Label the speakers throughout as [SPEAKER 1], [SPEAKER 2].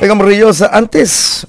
[SPEAKER 1] Oigan, morrillos, antes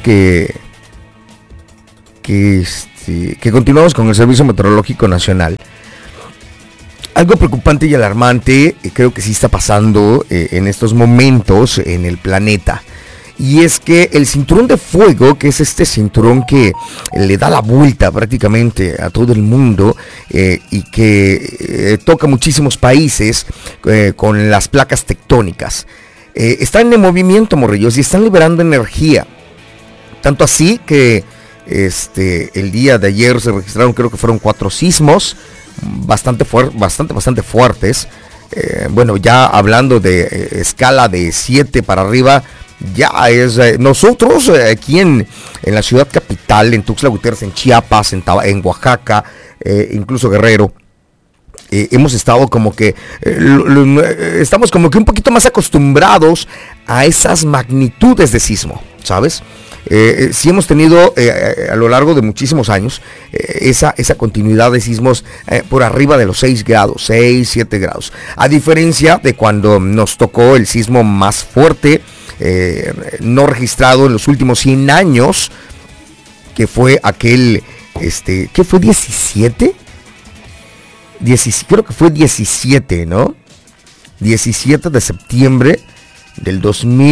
[SPEAKER 1] que continuamos con el Servicio Meteorológico Nacional, algo preocupante y alarmante creo que sí está pasando en estos momentos en el planeta. Y es que el cinturón de fuego, que es este cinturón que le da la vuelta prácticamente a todo el mundo y que toca muchísimos países con las placas tectónicas, están en movimiento, morrillos, y están liberando energía. Tanto así que el día de ayer se registraron, creo que fueron 4 sismos bastante fuertes. Bueno, ya hablando de escala de 7 para arriba, ya es nosotros aquí en la ciudad capital, en Tuxtla Gutiérrez, en Chiapas, en Oaxaca, incluso Guerrero. Hemos estado como que estamos como que un poquito más acostumbrados a esas magnitudes de sismo, ¿sabes? Sí hemos tenido a lo largo de muchísimos años esa continuidad de sismos por arriba de los 6 grados, 6, 7 grados. A diferencia de cuando nos tocó el sismo más fuerte no registrado en los últimos 100 años, que fue aquel, ¿qué fue? ¿17? Creo que fue 17, ¿no? 17 de septiembre del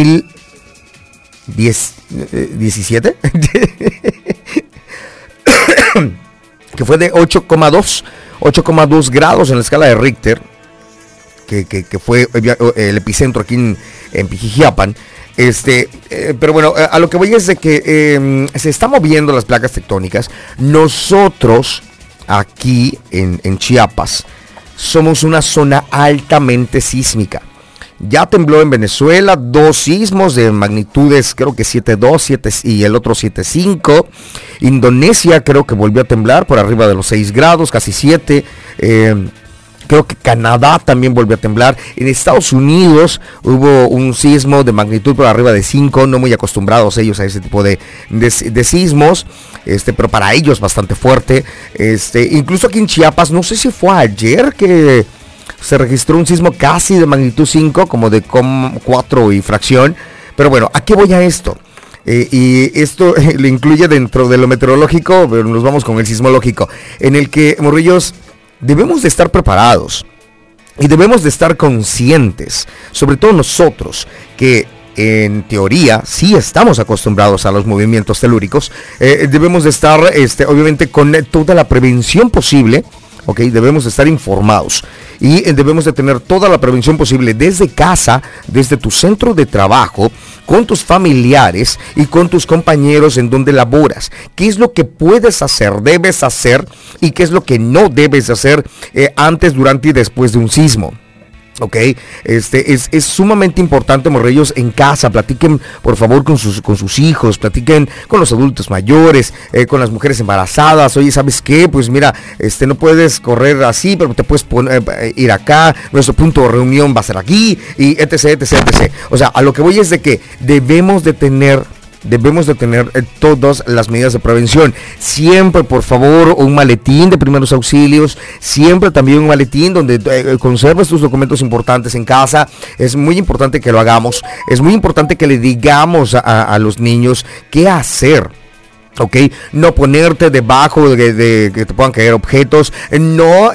[SPEAKER 1] 2017. Que fue de 8,2 grados en la escala de Richter, que fue el epicentro aquí en Pijijiapan. Pero bueno, a lo que voy es de que se están moviendo las placas tectónicas. Nosotros aquí en Chiapas somos una zona altamente sísmica. Ya tembló en Venezuela 2 sismos de magnitudes, creo que 7.2, 7 y el otro 7.5. Indonesia creo que volvió a temblar por arriba de los 6 grados, casi 7. Creo que Canadá también volvió a temblar. En Estados Unidos hubo un sismo de magnitud por arriba de 5, no muy acostumbrados ellos a ese tipo de sismos, pero para ellos bastante fuerte. Incluso aquí en Chiapas, no sé si fue ayer que se registró un sismo casi de magnitud 5, como de 4 y fracción. Pero bueno, ¿a qué voy a esto? Y esto le incluye dentro de lo meteorológico, pero nos vamos con el sismológico, en el que, morrillos, debemos de estar preparados y debemos de estar conscientes, sobre todo nosotros, que en teoría sí estamos acostumbrados a los movimientos telúricos. Debemos de estar, obviamente, con toda la prevención posible. Ok, debemos de estar informados y debemos de tener toda la prevención posible desde casa, desde tu centro de trabajo, con tus familiares y con tus compañeros en donde laboras. ¿Qué es lo que puedes hacer, debes hacer y qué es lo que no debes hacer antes, durante y después de un sismo? Ok, es sumamente importante, morrillos, en casa. Platiquen por favor con sus hijos, platiquen con los adultos mayores, con las mujeres embarazadas. Oye, ¿sabes qué? Pues mira, no puedes correr así, pero te puedes ir acá, nuestro punto de reunión va a ser aquí, y etc. O sea, a lo que voy es de que debemos de tener todas las medidas de prevención. Siempre, por favor, un maletín de primeros auxilios. Siempre también un maletín donde conserves tus documentos importantes en casa. Es muy importante que lo hagamos. Es muy importante que le digamos a los niños qué hacer. Ok, no ponerte debajo de que te puedan caer objetos, no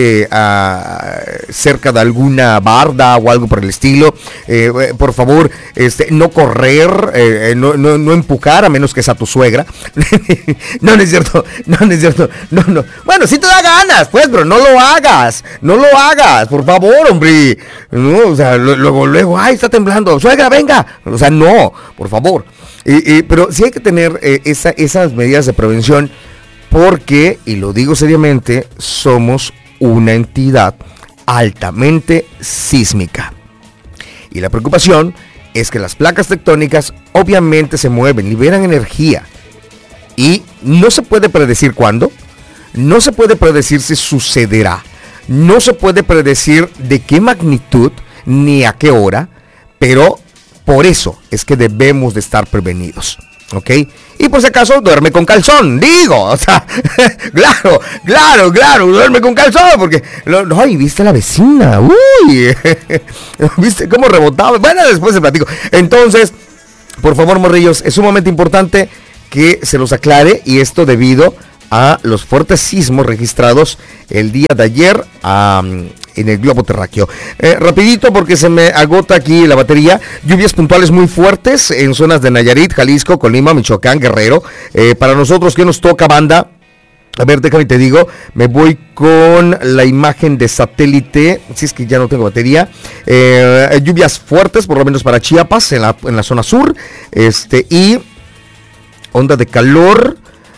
[SPEAKER 1] cerca de alguna barda o algo por el estilo. Por favor, no correr, no empujar, a menos que sea tu suegra. No es cierto. No. Bueno, si te da ganas, pues, pero no lo hagas, por favor, hombre. No, o sea, luego, ay, está temblando, suegra, venga. O sea, no, por favor. Pero sí hay que tener esas medidas de prevención, porque, y lo digo seriamente, somos una entidad altamente sísmica. Y la preocupación es que las placas tectónicas obviamente se mueven, liberan energía. Y no se puede predecir cuándo, no se puede predecir si sucederá, no se puede predecir de qué magnitud ni a qué hora, pero por eso es que debemos de estar prevenidos, ¿ok? Y por si acaso, duerme con calzón, digo, o sea, claro, duerme con calzón, porque, ay, ¿viste la vecina? Uy, ¿viste cómo rebotaba? Bueno, después se platico. Entonces, Por favor, morrillos, es sumamente importante que se los aclare, y esto debido a los fuertes sismos registrados el día de ayer en el globo terráqueo. Rapidito, porque se me agota aquí la batería. Lluvias puntuales muy fuertes en zonas de Nayarit, Jalisco, Colima, Michoacán, Guerrero. Para nosotros, ¿qué nos toca, banda? A ver, déjame te digo, me voy con la imagen de satélite, si es que ya no tengo batería. Lluvias fuertes, por lo menos para Chiapas, en la zona sur, y onda de calor.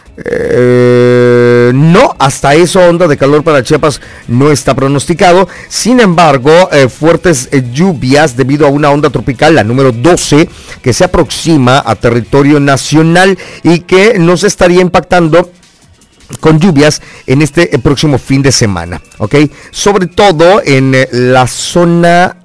[SPEAKER 1] No, hasta eso, onda de calor para Chiapas no está pronosticado. Sin embargo, fuertes lluvias debido a una onda tropical, la número 12, que se aproxima a territorio nacional y que nos estaría impactando con lluvias en este próximo fin de semana, ¿ok? Sobre todo en la zona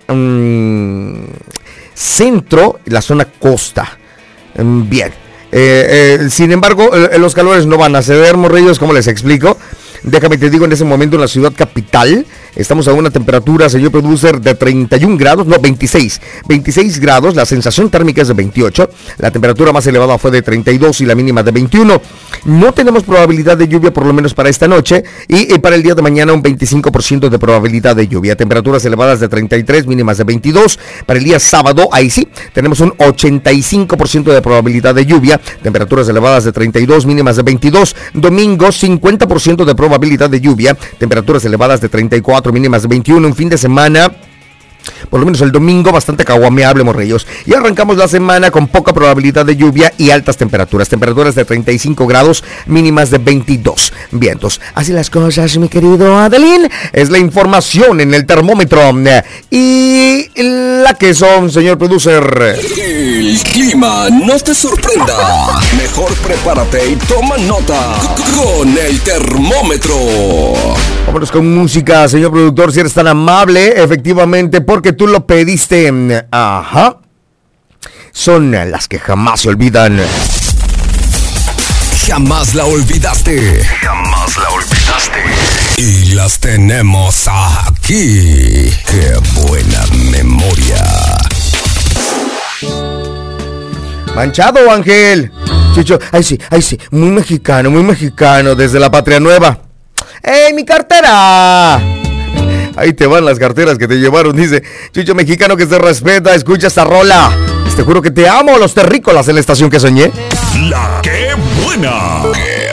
[SPEAKER 1] centro, la zona costa. Bien. Sin embargo, los calores no van a ceder, morrillos, como les explico. Déjame te digo, en ese momento en la ciudad capital estamos a una temperatura, señor producer, de 31 grados, no, 26 grados, la sensación térmica es de 28, la temperatura más elevada fue de 32 y la mínima de 21. No tenemos probabilidad de lluvia, por lo menos para esta noche, y para el día de mañana un 25% de probabilidad de lluvia, temperaturas elevadas de 33, mínimas de 22. Para el día sábado, ahí sí, tenemos un 85% de probabilidad de lluvia, temperaturas elevadas de 32, mínimas de 22. Domingo, 50% de probabilidad de lluvia, temperaturas elevadas de 34, mínimas de 21. Un fin de semana, por lo menos el domingo, bastante caguameable, morrillos. Y arrancamos la semana con poca probabilidad de lluvia y altas temperaturas de 35 grados, mínimas de 22. Vientos. Así las cosas, mi querido Adelín. Es la información en el termómetro. Y la que son, señor producer.
[SPEAKER 2] El clima no te sorprenda. Mejor prepárate y toma nota con el termómetro.
[SPEAKER 1] Vámonos con música, señor productor, si eres tan amable, efectivamente, porque tú lo pediste. Ajá. Son las que jamás se olvidan.
[SPEAKER 2] Jamás la olvidaste. Jamás la olvidaste. Y las tenemos aquí. ¡Qué buena memoria!
[SPEAKER 1] Manchado, Ángel. Chicho, ay sí, muy mexicano, desde la Patria Nueva. ¡Ey, mi cartera! Ahí te van las carteras que te llevaron, dice Chicho mexicano que se respeta, escucha esta rola. Te juro que te amo, los terrícolas en la estación que soñé.
[SPEAKER 2] La que buena.